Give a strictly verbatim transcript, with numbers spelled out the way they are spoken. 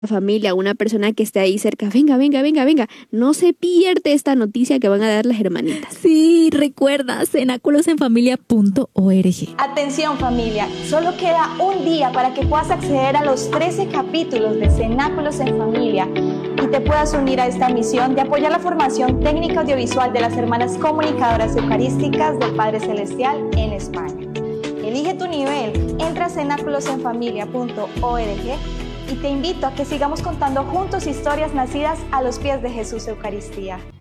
familia, una persona que esté ahí cerca, venga, venga, venga, venga, no se pierde esta noticia que van a dar las hermanitas. Sí, recuerda, cenáculos en familia punto org. Atención familia, solo queda un día para que puedas acceder a los trece capítulos de Cenáculos en Familia y te puedas unir a esta misión de apoyar la formación técnica audiovisual de las hermanas comunicadoras eucarísticas del Padre Celestial en España. Elige tu nivel, entra a cenáculos en familia punto org y te invito a que sigamos contando juntos historias nacidas a los pies de Jesús Eucaristía.